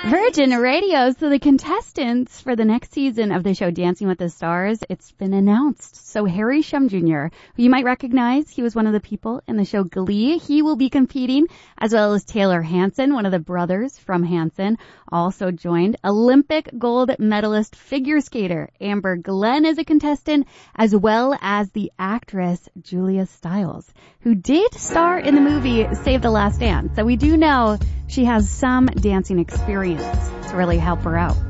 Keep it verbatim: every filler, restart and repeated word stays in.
Virgin Radio. So the contestants for the next season of the show Dancing with the Stars, it's been announced. So Harry Shum Junior, who you might recognize, he was one of the people in the show Glee. He will be competing, as well as Taylor Hanson, one of the brothers from Hanson, also joined. Olympic gold medalist figure skater Amber Glenn is a contestant, as well as the actress Julia Stiles, who did star in the movie Save the Last Dance. So we do know she has some dancing experience to really help her out.